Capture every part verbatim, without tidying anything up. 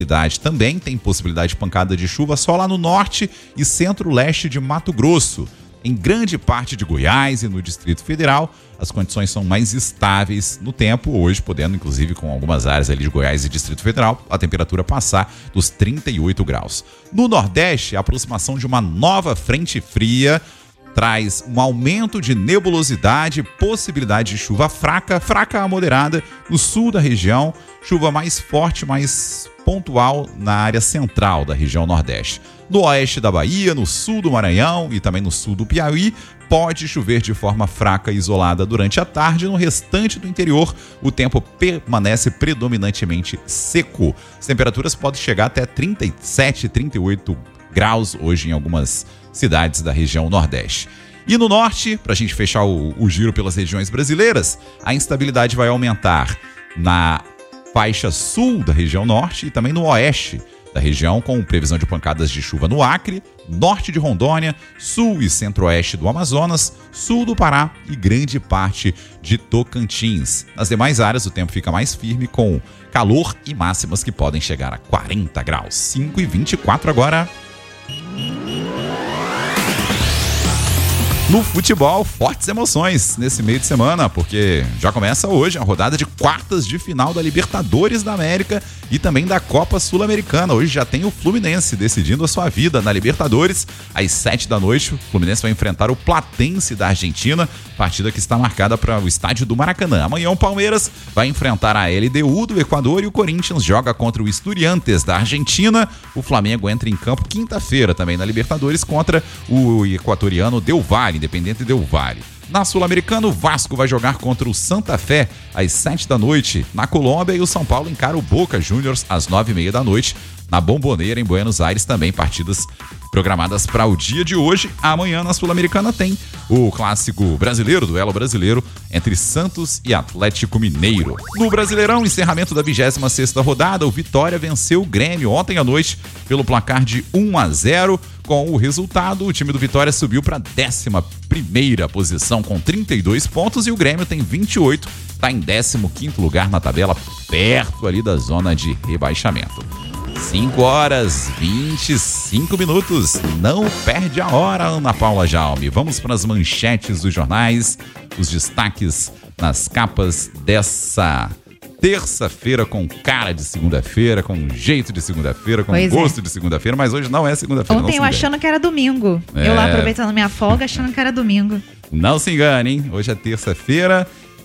Também tem possibilidade de pancada de chuva só lá no norte e centro-leste de Mato Grosso. Em grande parte de Goiás e no Distrito Federal, as condições são mais estáveis no tempo, hoje podendo, inclusive, com algumas áreas ali de Goiás e Distrito Federal, a temperatura passar dos trinta e oito graus. No Nordeste, a aproximação de uma nova frente fria traz um aumento de nebulosidade, possibilidade de chuva fraca, fraca a moderada no sul da região, chuva mais forte, mais pontual na área central da região Nordeste. No oeste da Bahia, no sul do Maranhão e também no sul do Piauí, pode chover de forma fraca e isolada durante a tarde. No restante do interior, o tempo permanece predominantemente seco. As temperaturas podem chegar até trinta e sete, trinta e oito graus hoje em algumas cidades da região Nordeste. E no norte, para a gente fechar o, o giro pelas regiões brasileiras, a instabilidade vai aumentar na faixa sul da região norte e também no oeste da região, com previsão de pancadas de chuva no Acre, norte de Rondônia, sul e centro-oeste do Amazonas, sul do Pará e grande parte de Tocantins. Nas demais áreas, o tempo fica mais firme, com calor e máximas que podem chegar a quarenta graus. cinco e vinte e quatro agora. No futebol, fortes emoções nesse meio de semana, porque já começa hoje a rodada de quartas de final da Libertadores da América e também da Copa Sul-Americana. Hoje já tem o Fluminense decidindo a sua vida na Libertadores. Às sete da noite, o Fluminense vai enfrentar o Platense da Argentina, partida que está marcada para o estádio do Maracanã. Amanhã o Palmeiras vai enfrentar a L D U do Equador e o Corinthians joga contra o Estudiantes da Argentina. O Flamengo entra em campo quinta-feira também na Libertadores contra o equatoriano Del Valle, Independente Del Valle. Na Sul-Americana, o Vasco vai jogar contra o Santa Fé às sete da noite na Colômbia e o São Paulo encara o Boca Juniors às nove e meia da noite na Bombonera, em Buenos Aires. Também partidas programadas para o dia de hoje. Amanhã na Sul-Americana tem o clássico brasileiro, duelo brasileiro entre Santos e Atlético Mineiro. No Brasileirão, encerramento da vigésima sexta rodada, o Vitória venceu o Grêmio ontem à noite pelo placar de um a zero. Com o resultado, o time do Vitória subiu para a décima primeira posição com trinta e dois pontos e o Grêmio tem vinte e oito, está em décimo quinto lugar na tabela, perto ali da zona de rebaixamento. cinco horas e vinte e cinco minutos. Não perde a hora, Ana Paula Jaume. Vamos para as manchetes dos jornais, os destaques nas capas dessa terça-feira, com cara de segunda-feira, com jeito de segunda-feira, com pois gosto é. de segunda-feira, mas hoje não é segunda-feira. Ontem eu achando que era domingo. É... Eu lá aproveitando minha folga, achando que era domingo. Não se engane, hein? Hoje é terça-feira.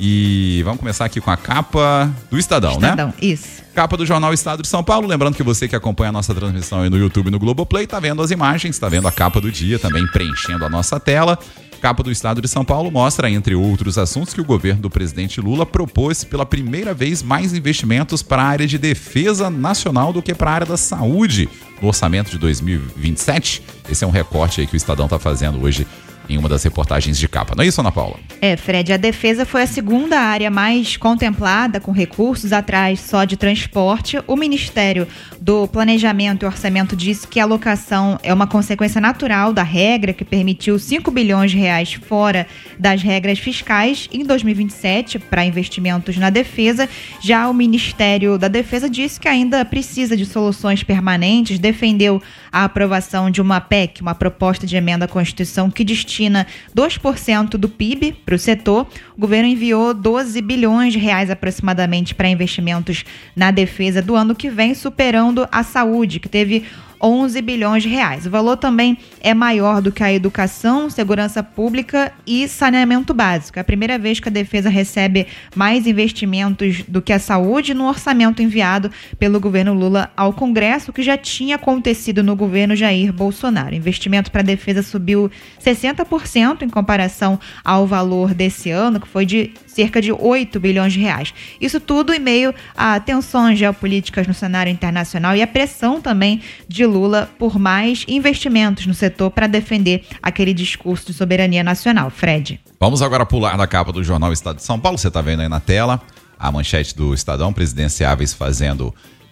E vamos começar aqui com a capa do Estadão, Estadão, né? Estadão, isso. Capa do Jornal Estado de São Paulo. Lembrando que você que acompanha a nossa transmissão aí no YouTube e no Globoplay, tá vendo as imagens, tá vendo a capa do dia também preenchendo a nossa tela. Capa do Estado de São Paulo mostra, entre outros assuntos, que o governo do presidente Lula propôs pela primeira vez mais investimentos para a área de defesa nacional do que para a área da saúde no orçamento de dois mil e vinte e sete. Esse é um recorte aí que o Estadão tá fazendo hoje em uma das reportagens de capa. Não é isso, Ana Paula? É, Fred, a defesa foi a segunda área mais contemplada com recursos, atrás só de transporte. O Ministério do Planejamento e Orçamento disse que a alocação é uma consequência natural da regra que permitiu cinco bilhões de reais fora das regras fiscais em dois mil e vinte e sete para investimentos na defesa. Já o Ministério da Defesa disse que ainda precisa de soluções permanentes, defendeu a aprovação de uma P E C, uma proposta de emenda à Constituição que destina dois por cento do P I B para o setor. O governo enviou doze bilhões de reais aproximadamente para investimentos na defesa do ano que vem, superando a saúde, que teve onze bilhões de reais. O valor também é maior do que a educação, segurança pública e saneamento básico. É a primeira vez que a defesa recebe mais investimentos do que a saúde no orçamento enviado pelo governo Lula ao Congresso, que já tinha acontecido no governo Jair Bolsonaro. O investimento para a defesa subiu sessenta por cento em comparação ao valor desse ano, que foi de cerca de oito bilhões de reais. Isso tudo em meio a tensões geopolíticas no cenário internacional e a pressão também de Lula por mais investimentos no setor para defender aquele discurso de soberania nacional. Fred. Vamos agora pular da capa do Jornal Estado de São Paulo. Você está vendo aí na tela a manchete do Estadão: presidenciáveis fazendo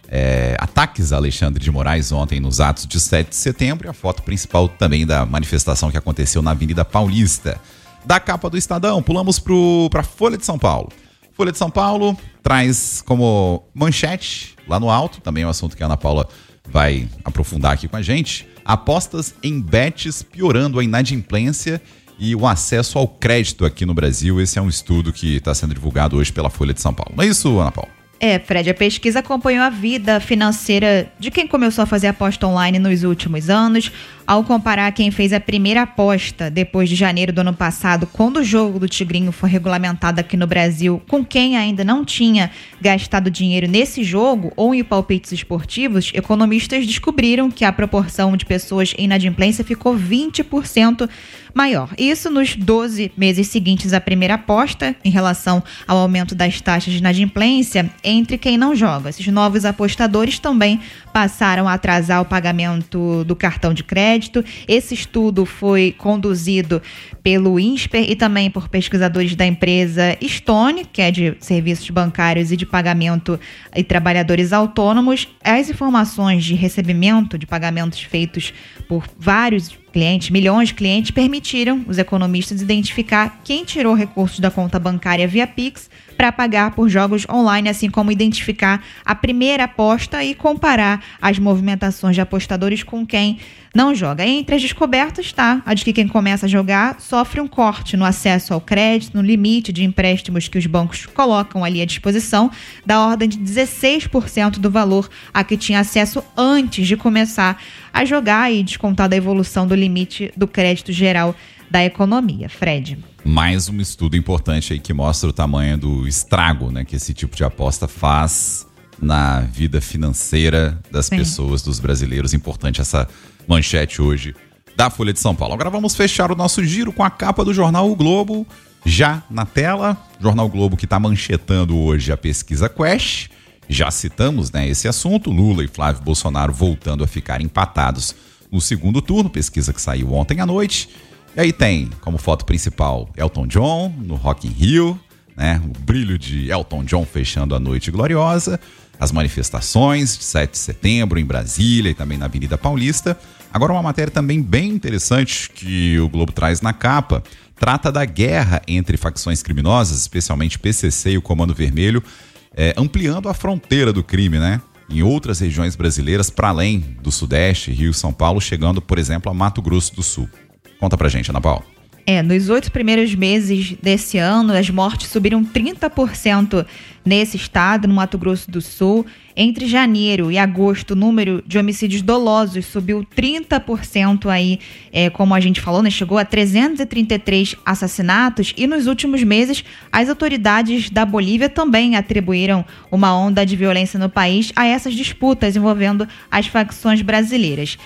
é, ataques a Alexandre de Moraes ontem nos atos de sete de setembro, e a foto principal também da manifestação que aconteceu na Avenida Paulista. Da capa do Estadão, pulamos para a Folha de São Paulo. Folha de São Paulo traz como manchete, lá no alto, também é um assunto que a Ana Paula vai aprofundar aqui com a gente, apostas em bets piorando a inadimplência e o acesso ao crédito aqui no Brasil. Esse é um estudo que está sendo divulgado hoje pela Folha de São Paulo. Não é isso, Ana Paula? É, Fred, a pesquisa acompanhou a vida financeira de quem começou a fazer aposta online nos últimos anos, ao comparar quem fez a primeira aposta depois de janeiro do ano passado, quando o jogo do Tigrinho foi regulamentado aqui no Brasil, com quem ainda não tinha gastado dinheiro nesse jogo ou em palpites esportivos. Economistas descobriram que a proporção de pessoas em inadimplência ficou vinte por cento maior. Isso nos doze meses seguintes à primeira aposta, em relação ao aumento das taxas de inadimplência entre quem não joga. Esses novos apostadores também passaram a atrasar o pagamento do cartão de crédito. Esse estudo foi conduzido pelo INSPER e também por pesquisadores da empresa Stone, que é de serviços bancários e de pagamento e trabalhadores autônomos. As informações de recebimento de pagamentos feitos por vários clientes, milhões de clientes, permitiram os economistas identificar quem tirou recursos da conta bancária via Pix para pagar por jogos online, assim como identificar a primeira aposta e comparar as movimentações de apostadores com quem não joga. Entre as descobertas está a de que quem começa a jogar sofre um corte no acesso ao crédito, no limite de empréstimos que os bancos colocam ali à disposição, da ordem de dezesseis por cento do valor a que tinha acesso antes de começar a jogar, e descontar da evolução do limite do crédito geral da economia. Fred. Mais um estudo importante aí que mostra o tamanho do estrago, né, que esse tipo de aposta faz na vida financeira das Sim. pessoas, dos brasileiros. Importante essa manchete hoje da Folha de São Paulo. Agora vamos fechar o nosso giro com a capa do jornal O Globo já na tela. Jornal O Globo que está manchetando hoje a pesquisa Quest. Já citamos, né, esse assunto. Lula e Flávio Bolsonaro voltando a ficar empatados no segundo turno, pesquisa que saiu ontem à noite. E aí tem como foto principal Elton John no Rock in Rio, né, o brilho de Elton John fechando a noite gloriosa, as manifestações de sete de setembro em Brasília e também na Avenida Paulista. Agora uma matéria também bem interessante que o Globo traz na capa, trata da guerra entre facções criminosas, especialmente P C C e o Comando Vermelho, é, ampliando a fronteira do crime, né? Em outras regiões brasileiras, para além do Sudeste, Rio e São Paulo, chegando, por exemplo, a Mato Grosso do Sul. Conta pra gente, Ana Paula. É, nos oito primeiros meses desse ano, as mortes subiram trinta por cento nesse estado, no Mato Grosso do Sul. Entre janeiro e agosto, o número de homicídios dolosos subiu trinta por cento aí, é, como a gente falou, né? Chegou a trezentos e trinta e três assassinatos. E nos últimos meses, as autoridades da Bolívia também atribuíram uma onda de violência no país a essas disputas envolvendo as facções brasileiras.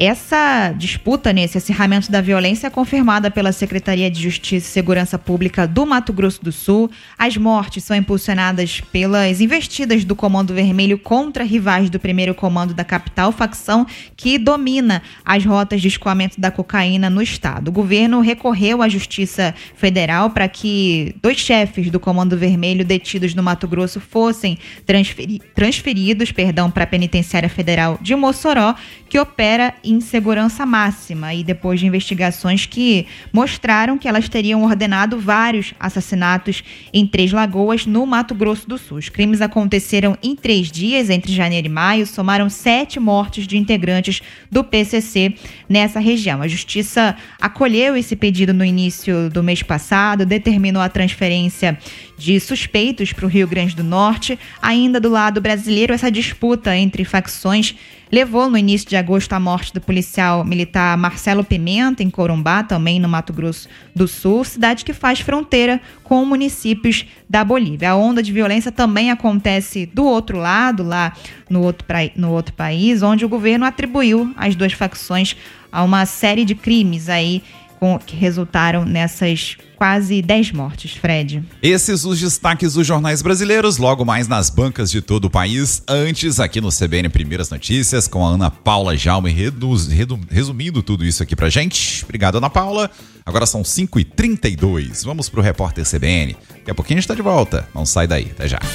Essa disputa, nesse acirramento da violência, é confirmada pela Secretaria de Justiça e Segurança Pública do Mato Grosso do Sul. As mortes são impulsionadas pelas investidas do Comando Vermelho contra rivais do primeiro comando da capital, facção que domina as rotas de escoamento da cocaína no estado. O governo recorreu à Justiça Federal para que dois chefes do Comando Vermelho detidos no Mato Grosso fossem transferi- transferidos perdão, para a Penitenciária Federal de Mossoró, que opera em segurança máxima, e depois de investigações que mostraram que elas teriam ordenado vários assassinatos em Três Lagoas, no Mato Grosso do Sul. Os crimes aconteceram em três dias, entre janeiro e maio, somaram sete mortes de integrantes do P C C nessa região. A Justiça acolheu esse pedido no início do mês passado, determinou a transferência de suspeitos para o Rio Grande do Norte. Ainda do lado brasileiro, essa disputa entre facções levou no início de agosto à morte do policial militar Marcelo Pimenta, em Corumbá, também no Mato Grosso do Sul, cidade que faz fronteira com municípios da Bolívia. A onda de violência também acontece do outro lado, lá no outro, no outro país, onde o governo atribuiu às duas facções a uma série de crimes aí com, que resultaram nessas quase dez mortes, Fred. Esses os destaques dos jornais brasileiros, logo mais nas bancas de todo o país. Antes, aqui no C B N Primeiras Notícias, com a Ana Paula Jaume, reduz, reduz, resumindo tudo isso aqui pra gente. Obrigado, Ana Paula. Agora são cinco e trinta e dois. Vamos pro Repórter C B N. Daqui a pouquinho a gente tá de volta. Não sai daí, até já.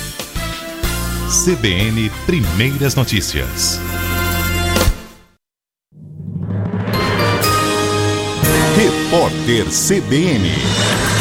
C B N Primeiras Notícias. Repórter C B N.